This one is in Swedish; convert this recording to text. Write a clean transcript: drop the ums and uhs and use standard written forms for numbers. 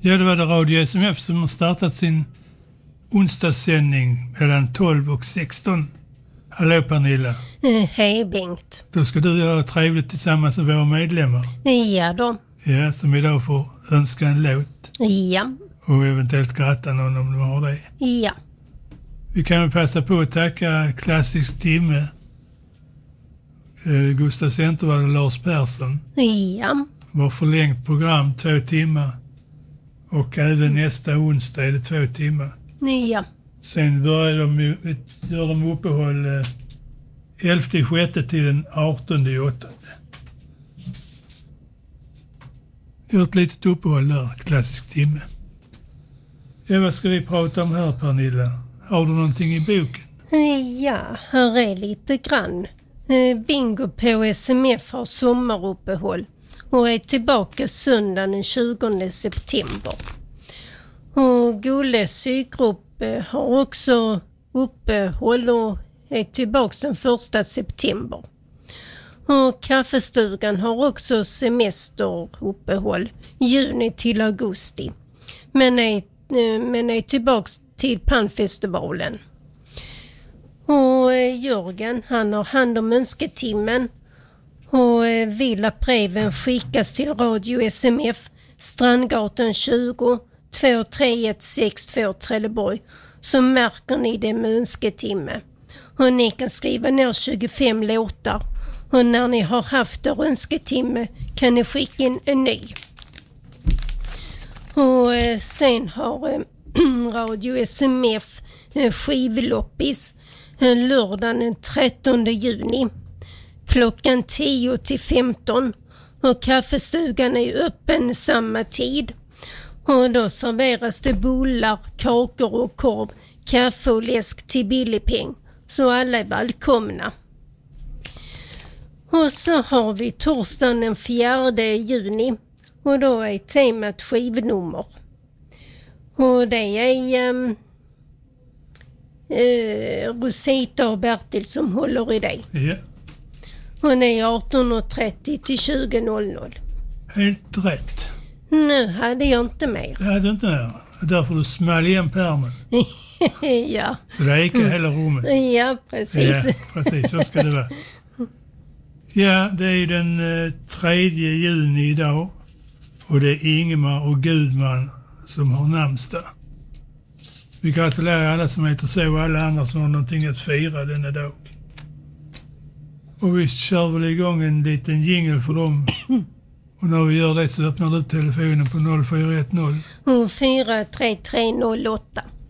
Ja, det var det Radio SMF som har startat sin onsdagssändning mellan 12 och 16. Hallå Pernilla. Hej Bengt. Då ska du göra trevligt tillsammans med våra medlemmar. Ja då. Ja, som idag får önska en låt. Ja. Och eventuellt gratta någon om de har det. Ja. Vi kan väl passa på att tacka Klassisk Timme, Gustav Centervall och Lars Persson. Ja. Var förlängt program 2 timmar. Och även nästa onsdag är det 2 timmar. Ja. Sen gör de uppehåll 11/6 till den 18/8. Gör ett litet uppehåll där, Klassisk Timme. Ja, vad ska vi prata om här, Pernilla? Har du någonting i boken? Ja, här är lite grann. Bingo på SMF har sommaruppehåll och är tillbaka söndagen den 20 september. Och Gulles sygrupp har också uppehåll och är tillbaka den 1 september. Och Kaffestugan har också semesteruppehåll juni till augusti. Men är tillbaka till Pannfestivalen. Och Jörgen, han har hand om önsketimmen och vill att breven skickas till Radio SMF, Strandgatan 20 23162 Trelleborg, så märker ni det med önsketimme. Och ni kan skriva ner 25 låtar och när ni har haft er önsketimme kan ni skicka in en ny. Och sen har Radio SMF skivloppis lördagen den 13 juni klockan 10 till 15 och kaffestugan är öppen samma tid. Och då serveras det bullar, kakor och korv, kaffe och läsk till billig peng. Så alla är välkomna. Och så har vi torsdagen den 4 juni. Och då är temat skivnummer. Och det är Rosita och Bertil som håller i det. Ja. Och det är 18.30 till 20.00. Helt rätt. Nu hade jag inte mer. Det hade inte mer. Därför du small igen pärmen. Ja. Så det gick i hela rummet. Ja, precis. Ja, precis. Så ska det vara. Ja, det är den 3 juni idag. Och det är Ingemar och Gudman som har namnsdag. Vi gratulerar alla som heter så och alla andra som har någonting att fira denna dag. Och vi kör väl igång en liten jingle för dem. Och när vi gör det så öppnar du telefonen på 0410 43308.